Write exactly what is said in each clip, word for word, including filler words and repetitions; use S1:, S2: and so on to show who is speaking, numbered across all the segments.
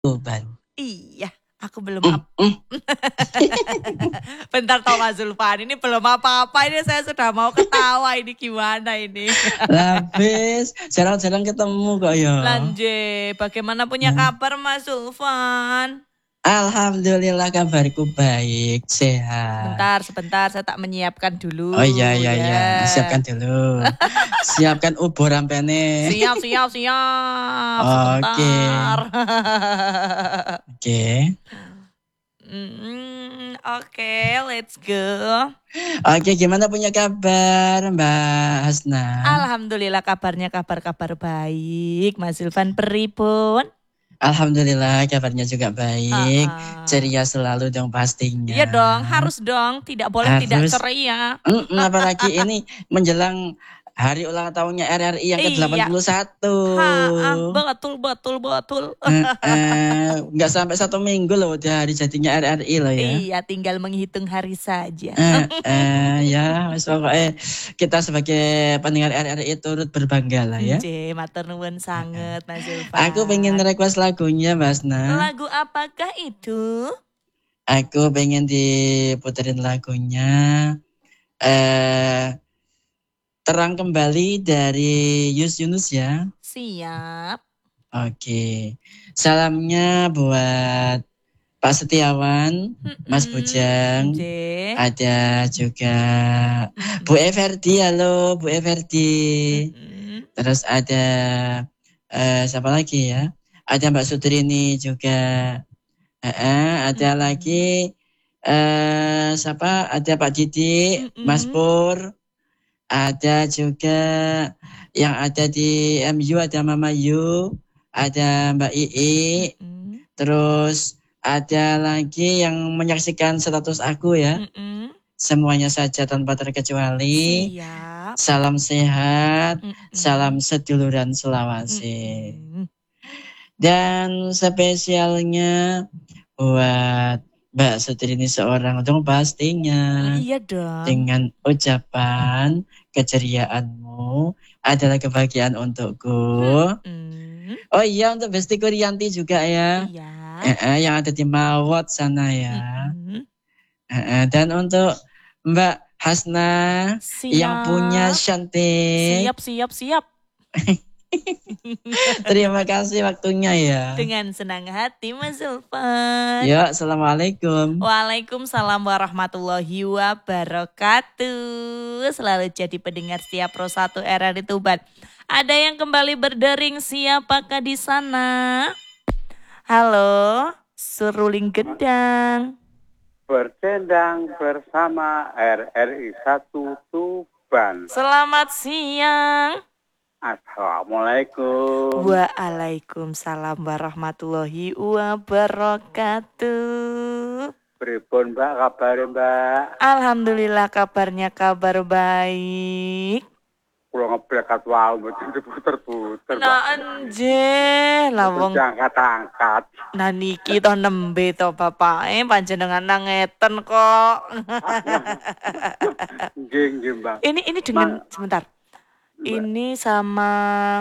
S1: Tuban.
S2: Iya, aku belum
S1: Mm,
S2: ap
S1: mm.
S2: bentar toh Mas Zulfan, ini belum apa-apa ini saya sudah mau ketawa ini gimana ini.
S1: Lapis, jarang-jarang ketemu kok ya.
S2: Lanje, bagaimana punya
S1: Nah,
S2: kabar Mas Zulfan?
S1: Alhamdulillah kabarku baik, sehat.
S2: Sebentar, sebentar, saya tak menyiapkan
S1: Oh iya
S2: dulu
S1: iya iya,
S2: ya.
S1: siapkan dulu. Siapkan ubur rampene.
S2: Siap, siap, siap.
S1: Oke,
S2: Sebentar.
S1: oke.
S2: Mm, Oke, let's go.
S1: Oke, gimana punya kabar Mbak Hasna?
S2: Alhamdulillah kabarnya kabar-kabar baik. Mas Zulfan pripun?
S1: Alhamdulillah kabarnya juga baik.
S2: Uh-uh.
S1: Ceria selalu dong pastinya.
S2: Iya dong, harus dong. Tidak boleh tidak
S1: Harus.
S2: ceria.
S1: Mm, apalagi ini menjelang hari ulang tahunnya R R I yang ke delapan
S2: Iya.
S1: puluh satu.
S2: Ha, betul, betul, betul.
S1: Eh, eh, nggak sampai satu minggu loh udah hari jadinya R R I loh ya.
S2: Iya, tinggal menghitung hari saja.
S1: Eh, eh, ya, wis pokoknya kita sebagai pendengar R R I turut berbangga lah ya.
S2: Nje, matur nuwun sangat Mas Zulfan.
S1: Aku pengen request lagunya Mas Nah.
S2: Lagu apakah itu?
S1: Aku pengen diputerin lagunya eh Terang Kembali dari Yus Yunus ya.
S2: Siap.
S1: Oke. Salamnya buat Pak Setiawan, Mas Bujang,
S2: Nje.
S1: ada juga Bu Everdi, halo Bu Everdi. Terus ada eh, siapa lagi ya? Ada Mbak Sutrini juga. Eh, eh, ada lagi eh siapa? Ada Pak Didi, Mas Pur. Ada juga yang ada di M U, ada Mama Yu, ada Mbak Ii. Terus ada lagi yang menyaksikan status aku ya.
S2: Mm-mm.
S1: Semuanya saja tanpa terkecuali.
S2: Siap.
S1: Salam sehat, Mm-mm. Salam seduluran Selawasi. Mm-mm. Dan spesialnya buat Mbak Sutrini seorang dong pastinya.
S2: Iya dong.
S1: Dengan ucapan keceriaanmu adalah kebahagiaan untukku. Mm-mm. Oh iya, untuk Besti Kurianti juga ya.
S2: Iya.
S1: Eh, eh, yang ada di Mawot sana ya. Mm-hmm. eh, eh, dan untuk Mbak Hasna siap. Yang punya Shanti.
S2: Siap, siap, siap.
S1: Terima kasih waktunya ya.
S2: Dengan senang hati Mas Zulfan.
S1: Ya, Assalamualaikum.
S2: Waalaikumsalam warahmatullahi wabarakatuh. Selalu jadi pendengar setiap Pro satu R R I Tuban. Ada yang kembali berdering, siapakah di sana? Halo, seruling gendang.
S3: Bercendang bersama R R I satu Tuban.
S2: Selamat siang.
S3: Assalamualaikum.
S2: Waalaikumsalam warahmatullahi wabarakatuh.
S3: Pripun Mbak kabar Mbak?
S2: Alhamdulillah kabarnya kabar baik.
S3: Kulo ngebrekat wae mboten diputer-puter.
S2: Nah anje, lawong
S3: angkat-angkat.
S2: Nah niki to nembe to bapake panjenengan nang ngeten kok.
S3: Nggih nggih Mbak.
S2: Ini ini dengan Ma sebentar. Mbak. Ini sama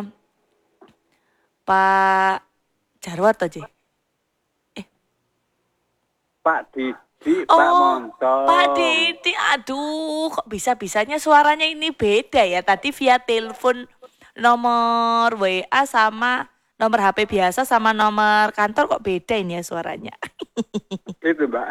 S2: Pak Jarwo to, Ji? Eh.
S3: Pak Didi,
S2: oh,
S3: Pak Monto.
S2: Pak Didi, aduh kok bisa-bisanya suaranya ini beda ya. Tadi via telepon nomor W A sama nomor H P biasa sama nomor kantor kok beda ini ya suaranya.
S3: Gitu Mbak.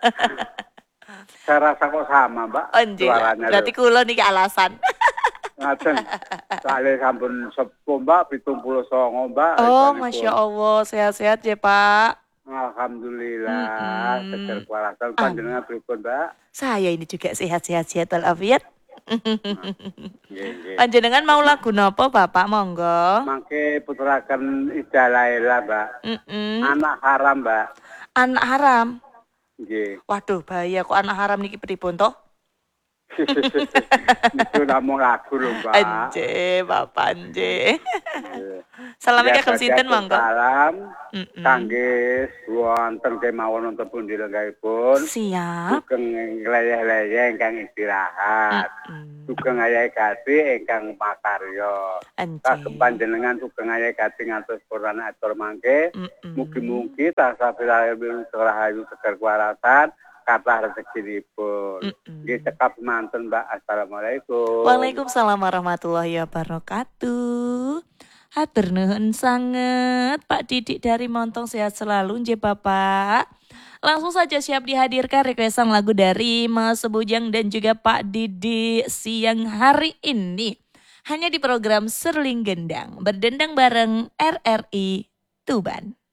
S3: Saya rasa kok sama Mbak.
S2: Oh, suaranya. Berarti kulo niki alasan.
S3: Ngaten. Kali sampun sepuh Mbak, pitung puluh songo Mbak.
S2: Oh, Masya Allah, sehat-sehat ya Pak.
S3: Alhamdulillah, mm-hmm. Seger kuarasan panjenengan pripun Mbak?
S2: Saya ini juga sehat-sehat sehat walafiat. Panjenengan mau lagu nopo Bapak monggo?
S3: Mangke puteraken Ida Laila Mbak.
S2: Mm-mm.
S3: Anak haram Mbak.
S2: Anak haram?
S3: Nggih.
S2: Waduh bahaya kok anak haram niki pripun toh?
S3: Itu namung lagu lho, Mbak.
S2: Anje, Bapak Anje.
S3: Nggih.
S2: Salamnya
S3: Ya,
S2: kagem sinten
S3: badhe
S2: monggo?
S3: Salam
S2: Mm-mm.
S3: kangge wonten kemawon wonten pundi lenggahipun.
S2: Siap.
S3: Sugeng leyeh-leyeh ingkang istirahat.
S2: Mm-mm.
S3: Sugeng ayahe gati ingkang makarya.
S2: Anje.
S3: Kagem panjenengan sugeng ayahe gati ngantos purana atur mangke.
S2: Mm-mm.
S3: Mugi-mugi tansah pirahayu rahayu seger kuwaratan kathah rezekinipun.
S2: Mm-mm.
S3: Nggih cekap semanten, Mbak. Assalamualaikum.
S2: Waalaikumsalam warahmatullahi wabarakatuh. Hatur nuhun sangat Pak Didik dari Montong, sehat selalu nggih Bapak. Langsung saja siap dihadirkan requestan lagu dari Mas Bujang dan juga Pak Didik siang hari ini. Hanya di program Serling Gendang, berdendang bareng R R I Tuban.